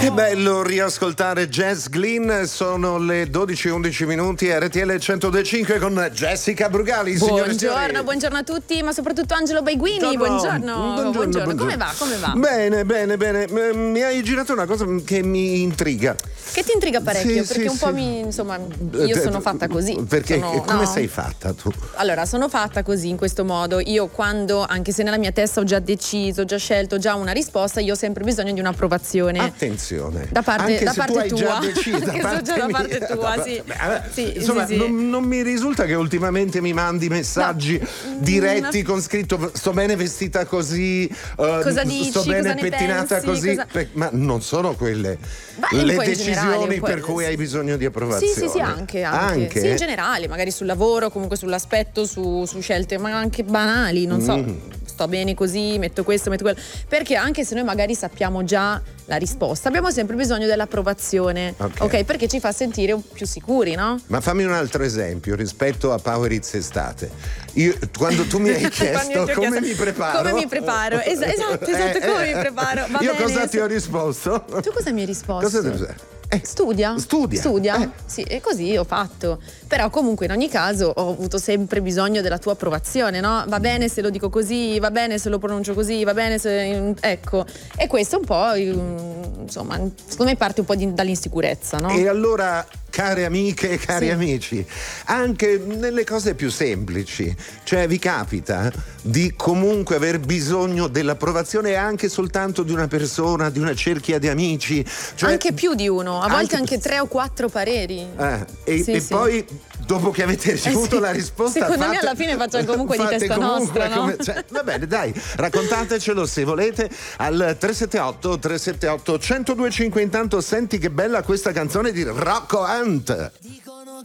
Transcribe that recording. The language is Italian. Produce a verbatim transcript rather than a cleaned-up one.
Che bello riascoltare Jess Glynn, sono le dodici e undici minuti, R T L centodue e cinque con Jessica Brugali. Buongiorno, buongiorno a tutti, ma soprattutto Angelo Baiguini. Buongiorno. Buongiorno. Buongiorno, buongiorno. buongiorno. Come va? Come va? Bene, bene, bene. Mi hai girato una cosa che mi intriga. Che ti intriga parecchio, sì, perché sì, un po' sì. mi, insomma, io sono fatta così. Perché sono, come no. sei fatta tu? Allora, sono fatta così, in questo modo. Io quando, anche se nella mia testa ho già deciso, ho già scelto, già una risposta, io ho sempre bisogno di un'approvazione. Attenzione. Da parte, anche da se parte tu hai tua. già deciso, da che parte so già da parte mia, tua, da sì. Beh, sì, insomma, sì, sì. Non, non mi risulta che ultimamente mi mandi messaggi no. diretti no. con scritto sto bene vestita così, uh, cosa dici, sto bene cosa ne pettinata pensi, così, cosa... Beh, ma non sono quelle Beh, le poi in decisioni generale, per poi... cui hai bisogno di approvazione. Sì, sì, sì, anche, anche. anche? Sì, in generale, magari sul lavoro, comunque sull'aspetto, su, su scelte, ma anche banali, non so. Mm. Sto bene così, metto questo, metto quello. Perché anche se noi magari sappiamo già la risposta, abbiamo sempre bisogno dell'approvazione, ok? okay? Perché ci fa sentire più sicuri, no? Ma fammi un altro esempio rispetto a Power It's Estate. Io, quando tu mi hai chiesto come chiesto, mi preparo, come mi preparo, Es- esatto, esatto, eh, come eh, mi preparo. Va io bene, cosa se... ti ho risposto? Tu cosa mi hai risposto? Cosa ti... Eh, studia. Studia. Studia. Eh. Sì, e così ho fatto. Però comunque in ogni caso ho avuto sempre bisogno della tua approvazione, no? Va bene se lo dico così, va bene se lo pronuncio così, va bene se... Ecco. E questo un po', insomma, secondo me parte un po' di, dall'insicurezza, no? E allora... Care amiche e cari sì. amici, anche nelle cose più semplici, cioè vi capita di comunque aver bisogno dell'approvazione anche soltanto di una persona, di una cerchia di amici? Cioè, anche più di uno, a volte anche, anche tre o quattro pareri. Eh, e sì, e sì. poi, dopo che avete ricevuto eh sì. la risposta, secondo fate, me alla fine facciamo comunque di testa comunque nostra, no? come, cioè, va bene, dai, raccontatecelo se volete al tre sette otto tre sette otto uno zero due cinque. Intanto senti che bella questa canzone di Rocco Hunt.